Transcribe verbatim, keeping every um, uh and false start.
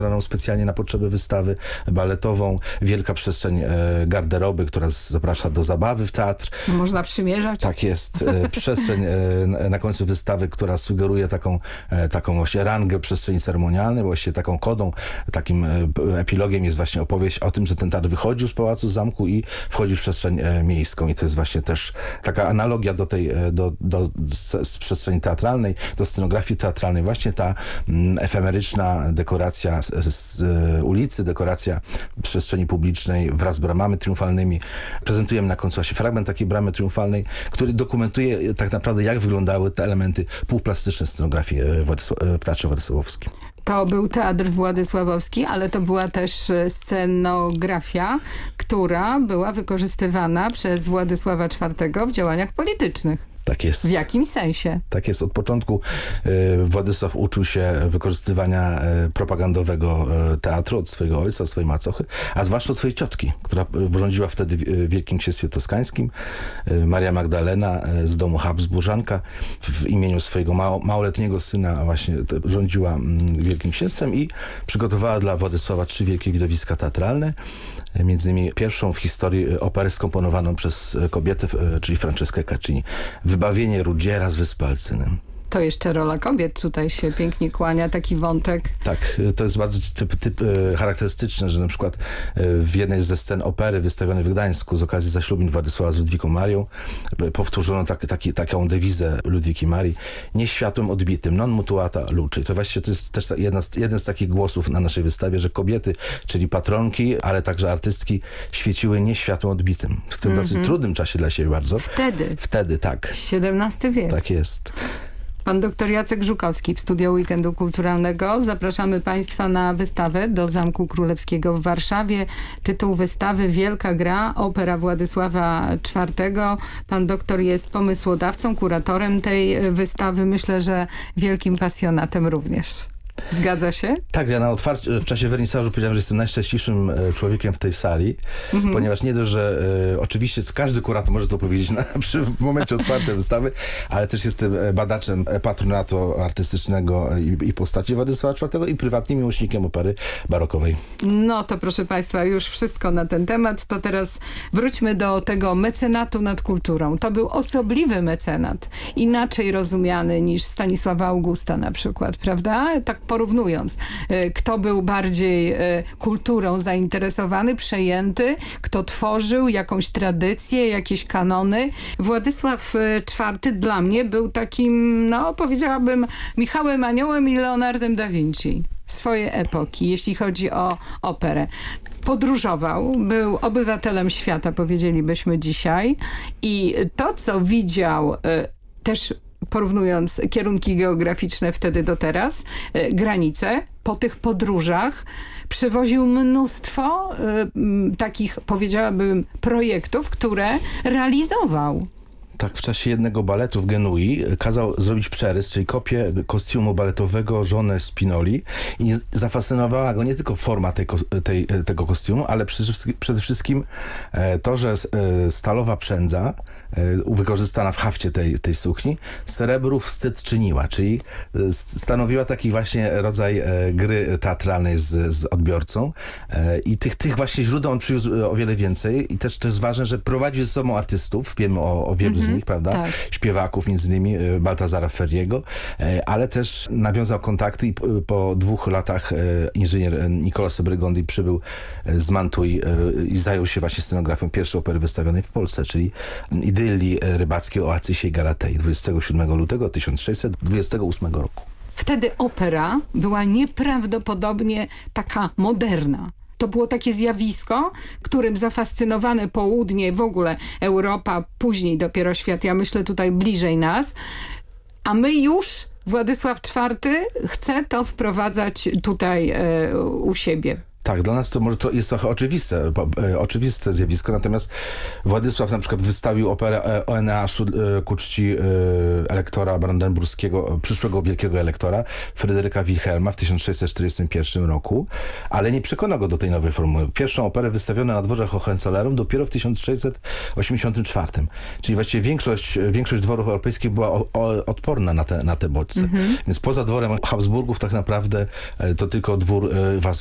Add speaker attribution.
Speaker 1: specjalnie na potrzeby wystawy baletową, wielka przestrzeń e, garderoby, która z, zaprasza do zabawy w teatr.
Speaker 2: Można przymierzać.
Speaker 1: Tak jest. E, przestrzeń e, na końcu wystawy, która sugeruje taką, e, taką właśnie rangę przestrzeni ceremonialnej, właśnie taką kodą, takim e, epilogiem jest właśnie opowieść o tym, że ten teatr wychodził z pałacu, z zamku i wchodzi w przestrzeń e, miejską. I to jest właśnie też taka analogia do tej, e, do, do, z, z przestrzeni teatralnej, do scenografii teatralnej. Właśnie ta m, efemeryczna dekoracja z, z ulicy, dekoracja przestrzeni publicznej wraz z bramami triumfalnymi. Prezentujemy na końcu właśnie fragment takiej bramy triumfalnej, który dokumentuje tak naprawdę, jak wyglądały te elementy półplastyczne scenografii w Teatrze Władysławowskim.
Speaker 2: To był Teatr Władysławowski, ale to była też scenografia, która była wykorzystywana przez Władysława czwartego w działaniach politycznych.
Speaker 1: Tak jest.
Speaker 2: W jakim sensie?
Speaker 1: Tak jest. Od początku y, Władysław uczył się wykorzystywania y, propagandowego y, teatru od swojego ojca, od swojej macochy, a zwłaszcza od swojej ciotki, która y, rządziła wtedy w, y, w Wielkim Księstwie Toskańskim. Y, Maria Magdalena y, z domu Habsburzanka w, w imieniu swojego mało, małoletniego syna właśnie y, rządziła y, Wielkim Księstwem i przygotowała dla Władysława trzy wielkie widowiska teatralne. Y, między innymi pierwszą w historii operę skomponowaną przez kobietę, y, czyli Franceskę Caccini. Wybawienie Ruggiera z Wyspy Alcyny.
Speaker 2: To jeszcze rola kobiet tutaj się pięknie kłania, taki wątek.
Speaker 1: Tak, to jest bardzo typ, typ, e, charakterystyczne, że na przykład e, w jednej ze scen opery wystawionej w Gdańsku z okazji zaślubin Władysława z Ludwiką Marią e, powtórzono tak, taki, taką dewizę Ludwiki Marii: nie światłem odbitym, non mutuata luci. To właściwie to jest też jedna z, jeden z takich głosów na naszej wystawie, że kobiety, czyli patronki, ale także artystki świeciły nie światłem odbitym. W tym mm-hmm. dosyć trudnym czasie dla siebie bardzo.
Speaker 2: Wtedy.
Speaker 1: Wtedy, tak.
Speaker 2: siedemnasty wiek.
Speaker 1: Tak jest.
Speaker 2: Pan doktor Jacek Żukowski w studio Weekendu Kulturalnego. Zapraszamy Państwa na wystawę do Zamku Królewskiego w Warszawie. Tytuł wystawy: Wielka gra, opera Władysława czwartego. Pan doktor jest pomysłodawcą, kuratorem tej wystawy. Myślę, że wielkim pasjonatem również. Zgadza się? Tak, ja na otwarciu, w czasie wernisażu powiedziałem, że jestem najszczęśliwszym e, człowiekiem w tej sali, mhm. ponieważ nie dość, że e, oczywiście każdy kurator może to powiedzieć na, przy, w momencie otwarcia wystawy, ale też jestem badaczem patronatu artystycznego i, i postaci Władysława czwartego i prywatnym miłośnikiem opery barokowej. No to proszę Państwa, już wszystko na ten temat. To teraz wróćmy do tego mecenatu nad kulturą. To był osobliwy mecenat, inaczej rozumiany niż Stanisława Augusta na przykład, prawda? Tak porównując, kto był bardziej kulturą zainteresowany, przejęty, kto tworzył jakąś tradycję, jakieś kanony. Władysław czwarty dla mnie był takim, no powiedziałabym, Michałem Aniołem i Leonardem da Vinci swojej epoki, jeśli chodzi o operę. Podróżował, był obywatelem świata, powiedzielibyśmy dzisiaj, i to, co widział też, porównując kierunki geograficzne wtedy do teraz, y, granice, po tych podróżach przywoził mnóstwo y, takich, powiedziałabym, projektów, które realizował.
Speaker 1: Tak, w czasie jednego baletu w Genui kazał zrobić przerys, czyli kopię kostiumu baletowego żony Spinoli, i zafascynowała go nie tylko forma tej, tej, tego kostiumu, ale przede wszystkim to, że stalowa przędza wykorzystana w hafcie tej, tej sukni srebru wstyd czyniła, czyli stanowiła taki właśnie rodzaj gry teatralnej z, z odbiorcą, i tych, tych właśnie źródeł on przywiózł o wiele więcej, i też to jest ważne, że prowadzi ze sobą artystów, wiemy o, o wielu mm-hmm, z nich, prawda? Tak. Śpiewaków, między innymi Baltazara Ferriego, ale też nawiązał kontakty i po dwóch latach inżynier Nicola Sebregondi przybył z Mantui i zajął się właśnie scenografią pierwszej opery wystawionej w Polsce, czyli idylii rybackiej o Acysie i Galatei dwudziestego siódmego lutego tysiąc sześćset dwudziestego ósmego roku.
Speaker 2: Wtedy opera była nieprawdopodobnie taka moderna. To było takie zjawisko, którym zafascynowane południe, w ogóle Europa, później dopiero świat, ja myślę tutaj bliżej nas, a my już, Władysław czwarty chce to wprowadzać tutaj e, u siebie.
Speaker 1: Tak, dla nas to może to jest trochę oczywiste, bo, e, oczywiste zjawisko, natomiast Władysław na przykład wystawił operę e, o Eneaszu e, ku czci e, elektora brandenburskiego, przyszłego wielkiego elektora, Fryderyka Wilhelma w tysiąc sześćset czterdziestym pierwszym roku, ale nie przekonał go do tej nowej formuły. Pierwszą operę wystawiono na dworze Hohenzollernum dopiero w tysiąc sześćset osiemdziesiątym czwartym. Czyli właściwie większość, większość dworów europejskich była o, o, odporna na te, na te bodźce. Mhm. Więc poza dworem Habsburgów tak naprawdę e, to tylko dwór e,